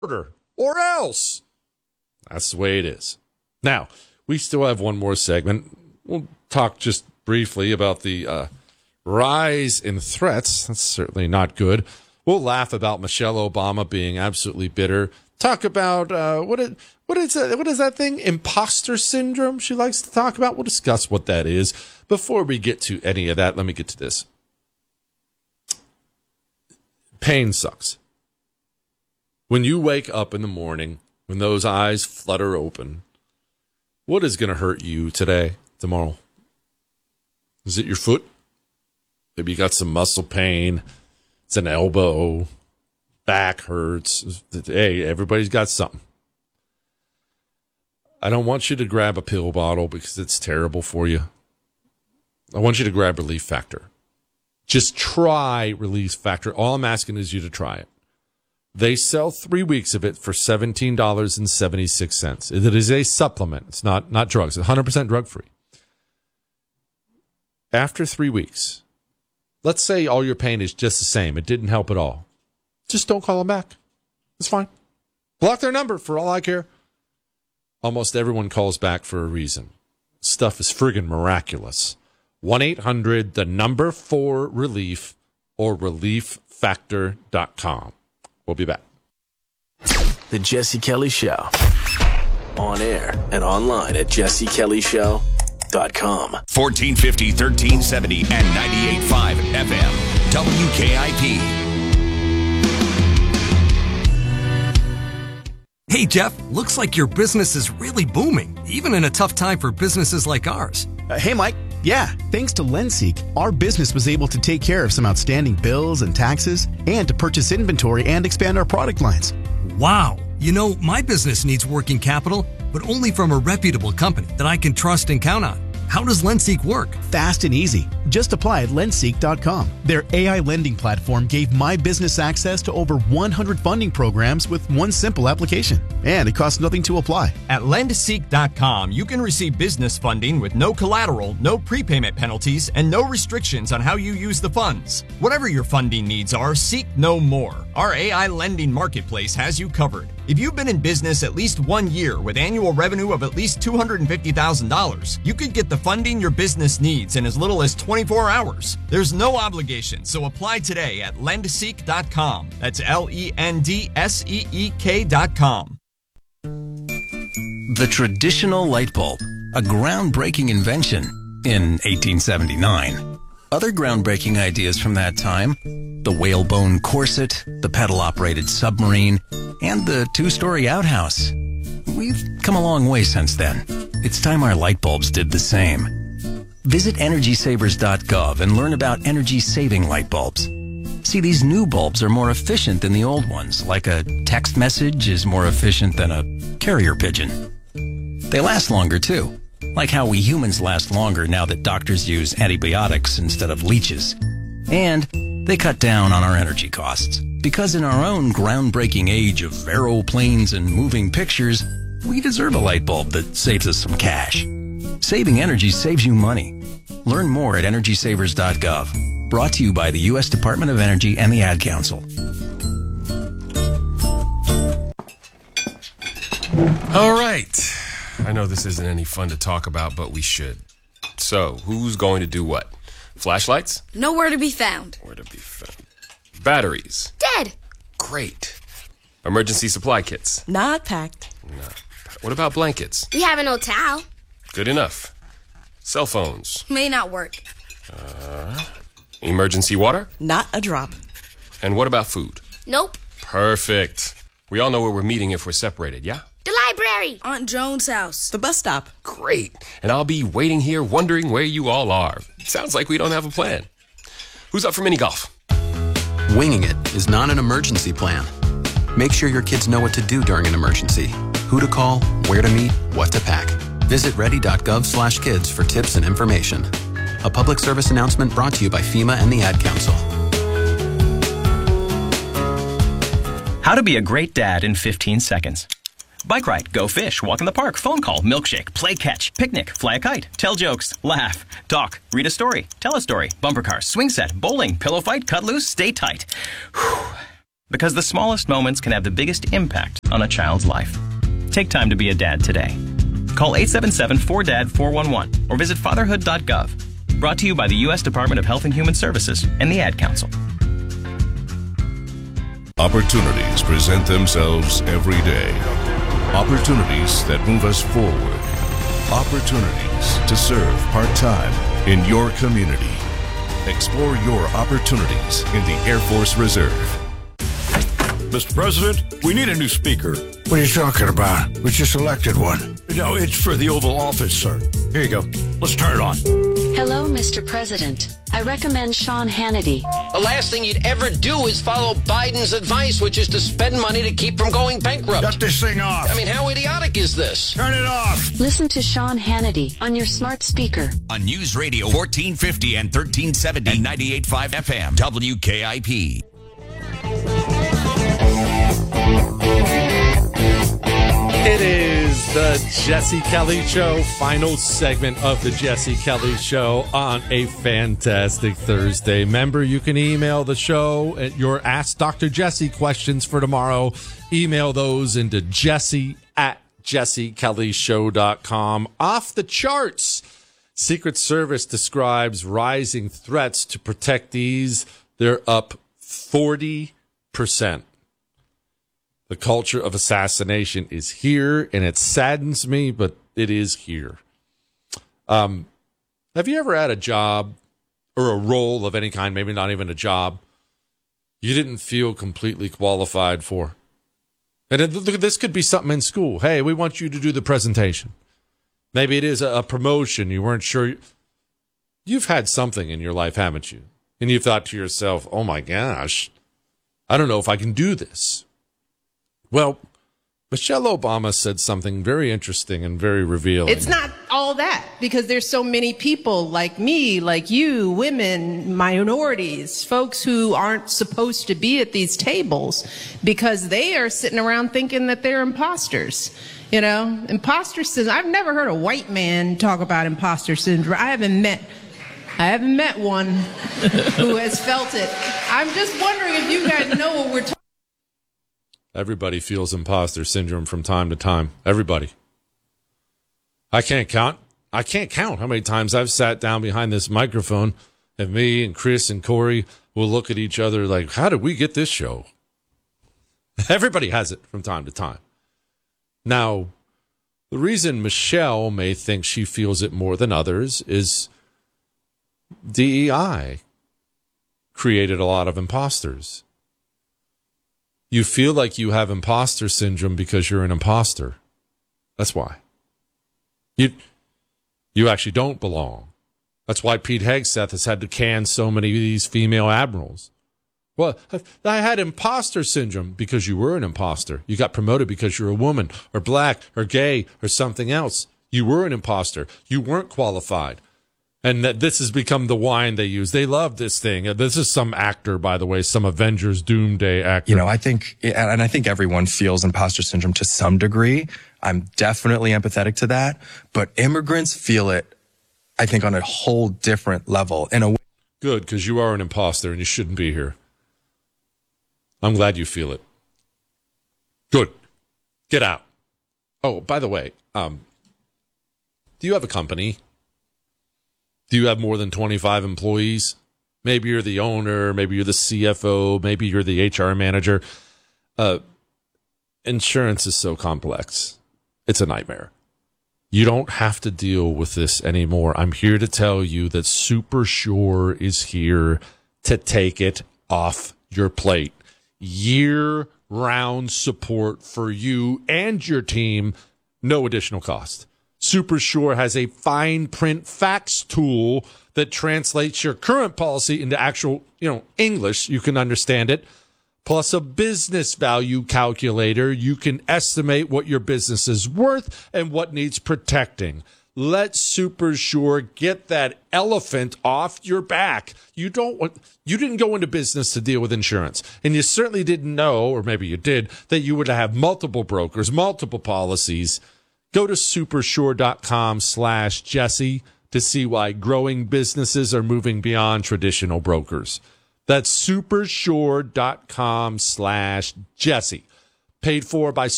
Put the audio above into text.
Order or else. That's the way it is. Now, we still have one more segment. We'll talk just briefly about the rise in threats. That's certainly not good. We'll laugh about Michelle Obama being absolutely bitter. Talk about what is that thing? Imposter syndrome she likes to talk about. We'll discuss what that is. Before we get to any of that, let me get to this. Pain sucks. When you wake up in the morning, when those eyes flutter open, what is going to hurt you today, tomorrow? Is it your foot? Maybe you got some muscle pain. It's an elbow. Back hurts. Hey, everybody's got something. I don't want you to grab a pill bottle because it's terrible for you. I want you to grab Relief Factor. Just try Relief Factor. All I'm asking is you to try it. They sell 3 weeks of it for $17.76. It is a supplement. It's not drugs. It's 100% drug-free. After 3 weeks, let's say all your pain is just the same. It didn't help at all. Just don't call them back. It's fine. Block their number for all I care. Almost everyone calls back for a reason. Stuff is friggin' miraculous. 1-800-4RELIEF or relieffactor.com. We'll be back. The Jesse Kelly Show. On air and online at jessekellyshow.com. 1450, 1370, and 98.5 FM. WKIP. Hey, Jeff, looks like your business is really booming, even in a tough time for businesses like ours. Hey, Mike. Yeah, thanks to Lenseek, our business was able to take care of some outstanding bills and taxes and to purchase inventory and expand our product lines. Wow. You know, my business needs working capital, but only from a reputable company that I can trust and count on. How does Lenseek work? Fast and easy. Just apply at lenseek.com. Their AI lending platform gave my business access to over 100 funding programs with one simple application. And it costs nothing to apply. At lendseek.com, you can receive business funding with no collateral, no prepayment penalties, and no restrictions on how you use the funds. Whatever your funding needs are, seek no more. Our AI lending marketplace has you covered. If you've been in business at least 1 year with annual revenue of at least $250,000, you could get the funding your business needs in as little as 24 hours. There's no obligation, so apply today at lendseek.com. That's LENDSEEK.com. The traditional light bulb, a groundbreaking invention in 1879. Other groundbreaking ideas from that time: the whalebone corset, the pedal-operated submarine, and the two-story outhouse. We've come a long way since then. It's time our light bulbs did the same. Visit EnergySavers.gov and learn about energy-saving light bulbs. See, these new bulbs are more efficient than the old ones, like a text message is more efficient than a carrier pigeon. They last longer, too, like how we humans last longer now that doctors use antibiotics instead of leeches. And they cut down on our energy costs, because in our own groundbreaking age of aeroplanes and moving pictures, we deserve a light bulb that saves us some cash. Saving energy saves you money. Learn more at EnergySavers.gov. Brought to you by the U.S. Department of Energy and the Ad Council. All right. I know this isn't any fun to talk about, but we should. So, who's going to do what? Flashlights? Nowhere to be found. Where to be found. Batteries? Dead. Great. Emergency supply kits? Not packed. No. What about blankets? We have an old towel. Good enough. Cell phones? May not work. Emergency water? Not a drop. And what about food? Nope. Perfect. We all know where we're meeting if we're separated, yeah? The library. Aunt Joan's house. The bus stop. Great. And I'll be waiting here wondering where you all are. Sounds like we don't have a plan. Who's up for mini golf? Winging it is not an emergency plan. Make sure your kids know what to do during an emergency. Who to call, where to meet, what to pack. Visit ready.gov/kids for tips and information. A public service announcement brought to you by FEMA and the Ad Council. How to be a great dad in 15 seconds. Bike ride, go fish, walk in the park, phone call, milkshake, play catch, picnic, fly a kite, tell jokes, laugh, talk, read a story, tell a story, bumper cars, swing set, bowling, pillow fight, cut loose, stay tight. Whew. Because the smallest moments can have the biggest impact on a child's life. Take time to be a dad today. Call 877-4DAD-411 or visit fatherhood.gov. Brought to you by the U.S. Department of Health and Human Services and the Ad Council. Opportunities present themselves every day. Opportunities that move us forward. Opportunities to serve part-time in your community. Explore your opportunities in the Air Force Reserve. Mr. President, we need a new speaker. What are you talking about? We just elected one. No, it's for the Oval Office, sir. Here you go. Let's turn it on. Hello, Mr. President. I recommend Sean Hannity. The last thing you'd ever do is follow Biden's advice, which is to spend money to keep from going bankrupt. Shut this thing off. I mean, how idiotic is this? Turn it off. Listen to Sean Hannity on your smart speaker. On News Radio 1450 and 1370 and 98.5 FM, WKIP. It is the Jesse Kelly Show, final segment of the Jesse Kelly Show on a fantastic Thursday. Remember, you can email the show at your Ask Dr. Jesse questions for tomorrow. Email those into jesse@jessekellyshow.com. Off the charts, Secret Service describes rising threats to protectees. They're up 40%. The culture of assassination is here, and it saddens me, but it is here. Have you ever had a job or a role of any kind, maybe not even a job, you didn't feel completely qualified for? And this could be something in school. Hey, we want you to do the presentation. Maybe it is a promotion. You weren't sure. You've had something in your life, haven't you? And you thought to yourself, oh my gosh, I don't know if I can do this. Well, Michelle Obama said something very interesting and very revealing. It's not all that, because there's so many people like me, like you, women, minorities, folks who aren't supposed to be at these tables because they are sitting around thinking that they're imposters. You know, imposter syndrome. I've never heard a white man talk about imposter syndrome. I haven't met one who has felt it. I'm just wondering if you guys know what we're talking about. Everybody feels imposter syndrome from time to time. Everybody. I can't count how many times I've sat down behind this microphone and me and Chris and Corey will look at each other like, how did we get this show? Everybody has it from time to time. Now, the reason Michelle may think she feels it more than others is DEI created a lot of imposters. You feel like you have imposter syndrome because you're an imposter. That's why. You actually don't belong. That's why Pete Hegseth has had to can so many of these female admirals. Well, I had imposter syndrome because you were an imposter. You got promoted because you're a woman or black or gay or something else. You were an imposter. You weren't qualified. And that this has become the wine they use. They love this thing. This is some actor, by the way, some Avengers Doomsday actor. You know, I think everyone feels imposter syndrome to some degree. I'm definitely empathetic to that. But immigrants feel it, I think, on a whole different level. In a way. Good, because you are an imposter and you shouldn't be here. I'm glad you feel it. Good. Get out. Oh, by the way, do you have a company? Do you have more than 25 employees? Maybe you're the owner, maybe you're the CFO, maybe you're the HR manager. Insurance is so complex. It's a nightmare. You don't have to deal with this anymore. I'm here to tell you that SuperSure is here to take it off your plate. Year-round support for you and your team, no additional cost. SuperSure has a fine print fax tool that translates your current policy into actual, English. You can understand it. Plus a business value calculator. You can estimate what your business is worth and what needs protecting. Let SuperSure get that elephant off your back. You didn't go into business to deal with insurance, and you certainly didn't know, or maybe you did, that you would have multiple brokers, multiple policies. Go to supersure.com/Jesse to see why growing businesses are moving beyond traditional brokers. That's supersure.com/Jesse. Paid for by